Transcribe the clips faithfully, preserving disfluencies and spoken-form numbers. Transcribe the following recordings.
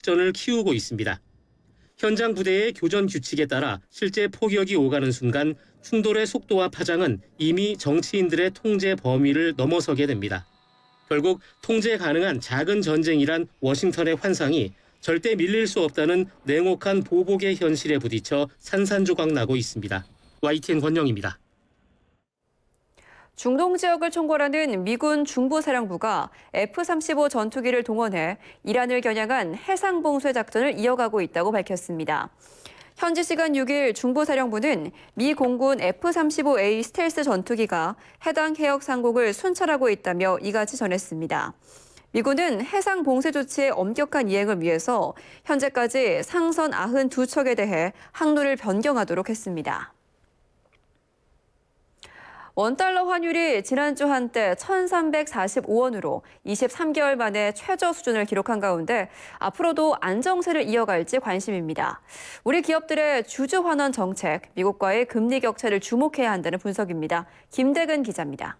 확전을 키우고 있습니다. 현장 부대의 교전 규칙에 따라 실제 포격이 오가는 순간 충돌의 속도와 파장은 이미 정치인들의 통제 범위를 넘어서게 됩니다. 결국 통제 가능한 작은 전쟁이란 워싱턴의 환상이 절대 밀릴 수 없다는 냉혹한 보복의 현실에 부딪혀 산산조각 나고 있습니다. 와이티엔 권영입니다. 중동 지역을 총괄하는 미군 중부사령부가 에프 삼십오 전투기를 동원해 이란을 겨냥한 해상봉쇄 작전을 이어가고 있다고 밝혔습니다. 현지 시간 육 일 중부사령부는 미 공군 에프 삼십오 에이 스텔스 전투기가 해당 해역 상공을 순찰하고 있다며 이같이 전했습니다. 미군은 해상 봉쇄 조치의 엄격한 이행을 위해서 현재까지 상선 구십이 척에 대해 항로를 변경하도록 했습니다. 원달러 환율이 지난주 한때 천삼백사십오 원으로 이십삼 개월 만에 최저 수준을 기록한 가운데 앞으로도 안정세를 이어갈지 관심입니다. 우리 기업들의 주주 환원 정책, 미국과의 금리 격차를 주목해야 한다는 분석입니다. 김대근 기자입니다.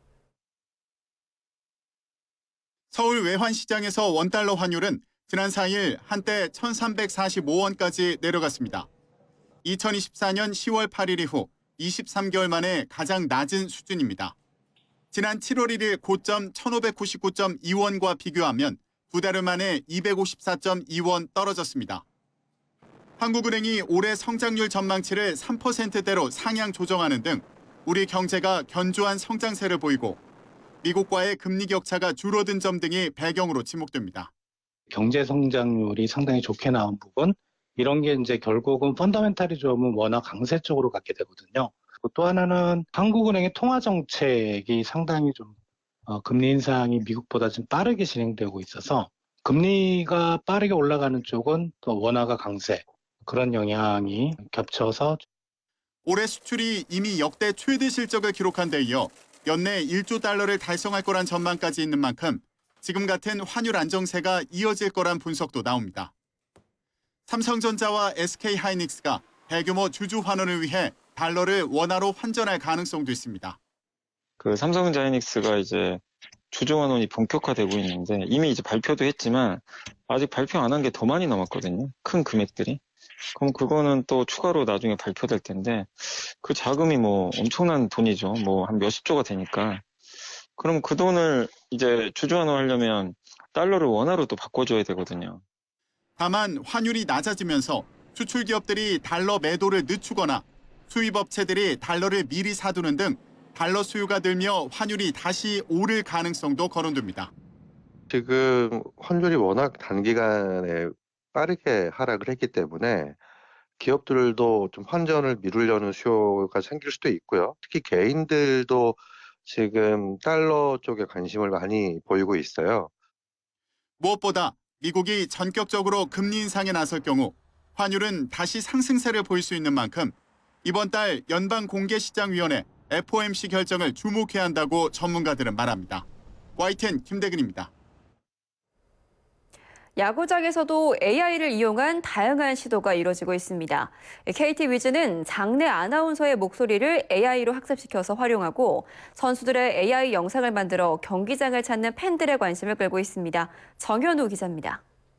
서울 외환시장에서 원달러 환율은 지난 사 일 한때 천삼백사십오 원까지 내려갔습니다. 이천이십사 년 시월 팔 일 이후 이십삼 개월 만에 가장 낮은 수준입니다. 지난 칠월 일 일 고점 천오백구십구 점 이 원과 비교하면 두 달 만에 이백오십사 점 이 원 떨어졌습니다. 한국은행이 올해 성장률 전망치를 삼 퍼센트대로 상향 조정하는 등 우리 경제가 견조한 성장세를 보이고 미국과의 금리 격차가 줄어든 점 등이 배경으로 지목됩니다. 경제 성장률이 상당히 좋게 나온 부분, 이런 게 이제 결국은 펀더멘탈리즘은 워낙 강세 쪽으로 갔게 되거든요. 또 하나는 한국은행의 통화 정책이 상당히 좀 어, 금리 인상이 미국보다 좀 빠르게 진행되고 있어서 금리가 빠르게 올라가는 쪽은 또 원화가 강세, 그런 영향이 겹쳐서 올해 수출이 이미 역대 최대 실적을 기록한 데 이어 연내 일조 달러를 달성할 거란 전망까지 있는 만큼 지금 같은 환율 안정세가 이어질 거란 분석도 나옵니다. 삼성전자와 에스케이하이닉스가 대규모 주주 환원을 위해 달러를 원화로 환전할 가능성도 있습니다. 그 삼성전자하이닉스가 이제 주주 환원이 본격화되고 있는데 이미 이제 발표도 했지만 아직 발표 안 한 게 더 많이 남았거든요. 큰 금액들이. 그럼 그거는 또 추가로 나중에 발표될 텐데 그 자금이 뭐 엄청난 돈이죠. 뭐 한 몇십 조가 되니까. 그럼 그 돈을 이제 주주 환원하려면 달러를 원화로 또 바꿔줘야 되거든요. 다만 환율이 낮아지면서 수출 기업들이 달러 매도를 늦추거나 수입업체들이 달러를 미리 사두는 등 달러 수요가 늘며 환율이 다시 오를 가능성도 거론됩니다. 지금 환율이 워낙 단기간에 빠르게 하락을 했기 때문에 기업들도 좀 환전을 미루려는 수요가 생길 수도 있고요. 특히 개인들도 지금 달러 쪽에 관심을 많이 보이고 있어요. 무엇보다 미국이 전격적으로 금리 인상에 나설 경우 환율은 다시 상승세를 보일 수 있는 만큼 이번 달 연방공개시장위원회 에프 오 엠 씨 결정을 주목해야 한다고 전문가들은 말합니다. 와이티엔 김대근입니다. 야구장에서도 에이아이를 이용한 다양한 시도가 이루어지고 있습니다. 케이티 위즈는 장내 아나운서의 목소리를 에이아이로 학습시켜서 활용하고 선수들의 에이아이 영상을 만들어 경기장을 찾는 팬들의 관심을 끌고 있습니다. 정현우 기자입니다.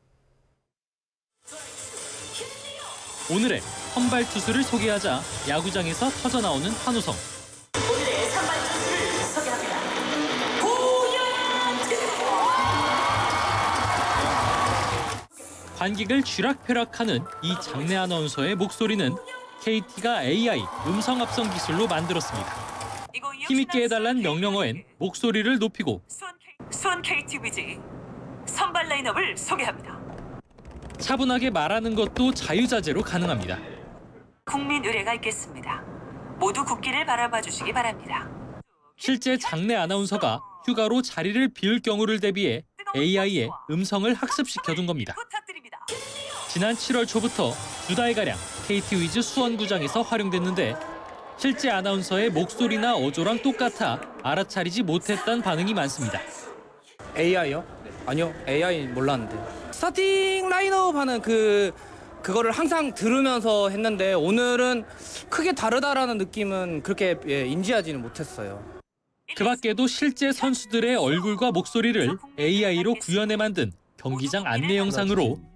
오늘의 선발 투수를 소개하자 야구장에서 터져나오는 환호성. 오늘의 선발 투수를 소개합니다. 관객을 쥐락펴락하는 이 장내 아나운서의 목소리는 케이티가 에이아이 음성 합성 기술로 만들었습니다. 힘있게 해달란 명령어엔 목소리를 높이고 수원 케이티 위즈 선발 라인업을 소개합니다. 차분하게 말하는 것도 자유자재로 가능합니다. 국민 의례가 있겠습니다. 모두 국기를 바라봐 주시기 바랍니다. 실제 장내 아나운서가 휴가로 자리를 비울 경우를 대비해 에이아이에 음성을 학습시켜둔 겁니다. 지난 칠월 초부터 두 달가량 케이티 위즈 수원구장에서 활용됐는데 실제 아나운서의 목소리나 어조랑 똑같아 알아차리지 못했다는 반응이 많습니다. 에이아이요? 아니요, 에이아이 몰랐는데. 스타팅 라인업 하는 그, 그거를 항상 들으면서 했는데 오늘은 크게 다르다라는 느낌은 그렇게 예, 인지하지는 못했어요. 그 밖에도 실제 선수들의 얼굴과 목소리를 에이아이로 구현해 만든 경기장 안내 영상으로